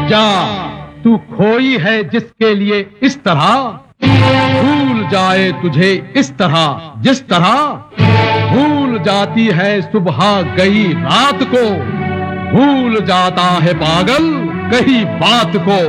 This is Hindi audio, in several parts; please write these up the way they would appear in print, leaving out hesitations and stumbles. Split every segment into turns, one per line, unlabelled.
जा, तू खोई है जिसके लिए इस तरह, भूल जाए तुझे इस तरह जिस तरह भूल जाती है सुबह गई रात को, भूल जाता है पागल कही बात को।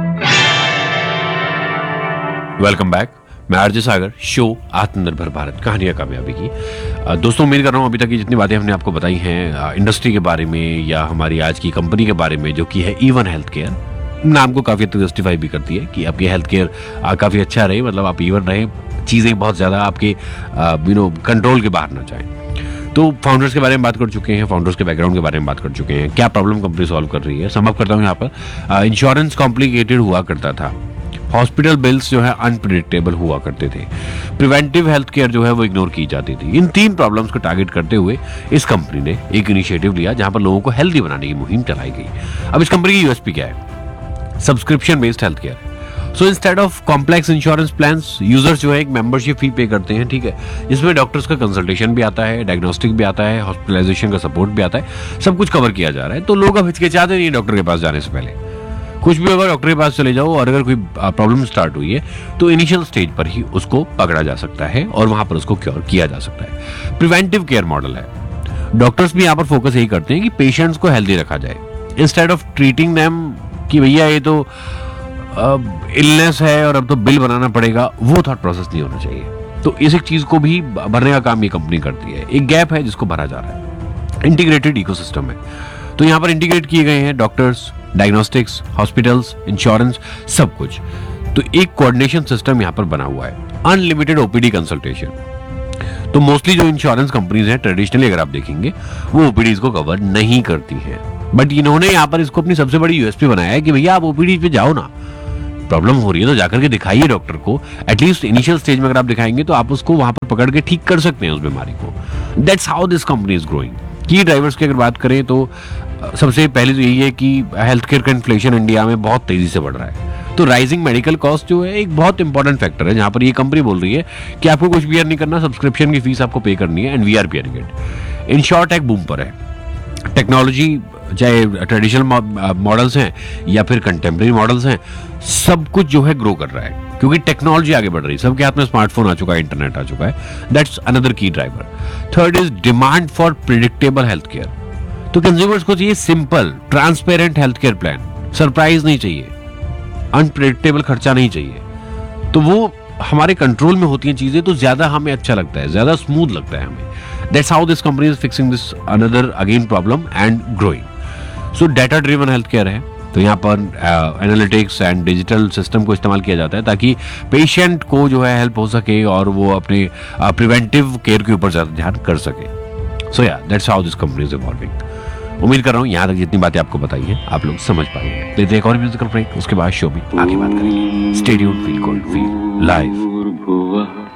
वेलकम बैक, मैं आरजे सागर, शो आत्मनिर्भर भारत कहानियां कामयाबी की। दोस्तों, उम्मीद कर रहा हूं अभी तक की जितनी बातें हमने आपको बताई हैं इंडस्ट्री के बारे में या हमारी आज की कंपनी के बारे में, जो कि है ईवन हेल्थ केयर, नाम को काफी हद तक जस्टिफाई भी करती है कि आपकी हेल्थ केयर काफी अच्छा रहे, मतलब आप ईवन रहे, चीजें बहुत ज्यादा आपके कंट्रोल के बाहर ना जाए। तो फाउंडर्स के बारे में बात कर चुके हैं, फाउंडर्स के बैकग्राउंड के बारे में बात कर चुके हैं, क्या प्रॉब्लम कंपनी सॉल्व कर रही है। सम अप करता हूं यहाँ पर। इंश्योरेंस कॉम्प्लिकेटेड हुआ करता था, हॉस्पिटल बिल्स जो है अनप्रिडिक्टेबल हुआ करते थे, प्रिवेंटिव हेल्थ केयर जो है वो इग्नोर की जाती थी। इन 3 प्रॉब्लम्स को टारगेट करते हुए इस कंपनी ने एक इनिशिएटिव लिया जहां पर लोगों को हेल्दी बनाने की मुहिम चलाई गई। अब इस कंपनी की यूएसपी क्या है? Subscription based health care. So instead of complex insurance plans, users जो है एक मेंबरशिप फी पे करते हैं, ठीक है, जिसमें डॉक्टर्स का कंसल्टेशन भी आता है, डायग्नोस्टिक भी आता है, हॉस्पिटलाइजेशन का सपोर्ट भी आता है, सब कुछ कवर किया जा रहा है। तो लोग अब हिचकिचाते नहीं डॉक्टर के पास जाने से पहले। कुछ भी होगा डॉक्टर के पास चले जाओ, और अगर कोई प्रॉब्लम स्टार्ट हुई है तो इनिशियल स्टेज पर ही उसको पकड़ा जा सकता है और वहां पर उसको क्योर किया जा सकता है। प्रिवेंटिव केयर मॉडल है। डॉक्टर्स भी यहाँ पर फोकस यही करते हैं कि पेशेंट्स को हेल्दी रखा जाए, इंस्टेड ऑफ ट्रीटिंग देम कि भैया ये तो इलनेस है और अब तो बिल बनाना पड़ेगा, वो थॉट प्रोसेस नहीं होना चाहिए। तो इस एक चीज को भी भरने का काम ये कंपनी करती है। एक गैप है जिसको भरा जा रहा है। इंटीग्रेटेड इकोसिस्टम है, तो यहाँ पर इंटीग्रेट किए गए हैं डॉक्टर्स, डायग्नोस्टिक्स, हॉस्पिटल्स, इंश्योरेंस, सब कुछ। तो एक कोऑर्डिनेशन सिस्टम यहाँ पर बना हुआ है। Unlimited OPD consultation. तो मोस्टली जो इंश्योरेंस कंपनीज हैं ट्रेडिशनली अगर आप देखेंगे वो ओपीडीज को कवर नहीं करती हैं, बट इन्होंने यहाँ पर इसको अपनी सबसे बड़ी यूएसपी बनाया है कि भैया आप ओपीडी पे जाओ ना, प्रॉब्लम हो रही है तो जाकर के दिखाइए डॉक्टर को। एटलीस्ट इनिशियल स्टेज में अगर आप दिखाएंगे तो आप उसको वहां पर पकड़ के ठीक कर सकते हैं उस बीमारी को। That's how this company is growing. की ड्राइवर्स की अगर बात करें तो सबसे पहले तो यही है कि हेल्थ केयर का इन्फ्लेशन इंडिया में बहुत तेजी से बढ़ रहा है। तो राइजिंग मेडिकल कॉस्ट जो है एक बहुत इंपॉर्टेंट फैक्टर है, जहां पर ये कंपनी बोल रही है कि आपको कुछ भी नहीं करना, सब्सक्रिप्शन की फीस आपको पे करनी है, and we are paying it. In short एक बूम पर है। टेक्नोलॉजी, चाहे ट्रेडिशनल मॉडल्स हैं या फिर कंटेम्प्रेरी मॉडल्स हैं, सब कुछ जो है ग्रो कर रहा है क्योंकि टेक्नोलॉजी आगे बढ़ रही है। सबके हाथ में स्मार्टफोन आ चुका है, इंटरनेट आ चुका है। दैट्स अनदर की driver. Third is demand for predictable health care. तो कंज्यूमर्स को चाहिए simple transparent health care plan, surprise नहीं चाहिए, अनप्रिडिक्टेबल खर्चा नहीं चाहिए। तो वो हमारे कंट्रोल में होती हैं चीजें, तो ज्यादा हमें अच्छा लगता है, ज्यादा स्मूथ लगता है हमें। That's how this company is fixing this another again problem and growing. So data driven health care है, तो यहाँ पर एनालिटिक्स एंड डिजिटल सिस्टम को इस्तेमाल किया जाता है ताकि पेशेंट को जो है हेल्प हो सके और वो अपने प्रिवेंटिव केयर के ऊपर ज्यादा ध्यान कर सके। सो या that's how this company is evolving. उम्मीद कर रहा हूँ यहाँ तक जितनी बातें आपको बताई हैं आप लोग समझ पाएंगे। लेते एक और म्यूजिकल ब्रेक, उसके बाद शो भी आगे बात करेंगे। Stay tuned, feel good, feel live.